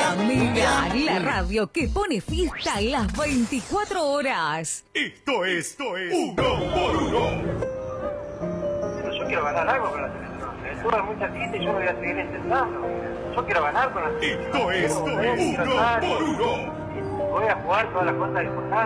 Mega, la radio que pone fiesta las 24 horas. Esto es Uno por Uno. Pero yo quiero ganar algo con la selección. Se sube mucha gente y yo me voy a seguir intentando. Yo quiero ganar con la selección. Esto es Uno por Uno. Voy a jugar todas las cosas importantes.